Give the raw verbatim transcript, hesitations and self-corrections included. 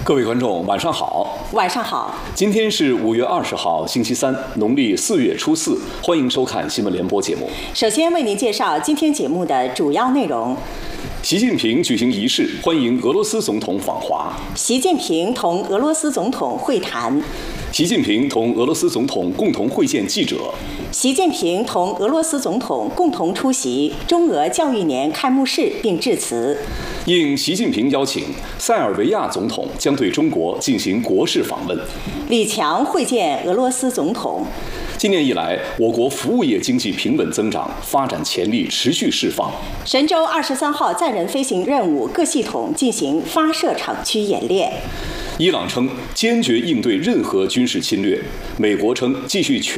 各位观众，晚上好。 晚上好。 今天是五月二十号，星期三，农历四月初四。欢迎收看新闻联播节目。 首先为您介绍今天节目的主要内容。 习近平举行仪式，欢迎俄罗斯总统访华。 习近平同俄罗斯总统会谈。 习近平同俄罗斯总统共同会见记者。 习近平同俄罗斯总统共同出席中俄教育年开幕式并致辞。 应习近平邀请，塞尔维亚总统将对中国进行国事访问。 李强会见俄罗斯总统。 今年以来，我国服务业经济平稳增长，发展潜力持续释放。 神舟二十三号载人飞行任务各系统进行发射场区演练。 伊朗称坚决应对任何军事侵略，美国称继续全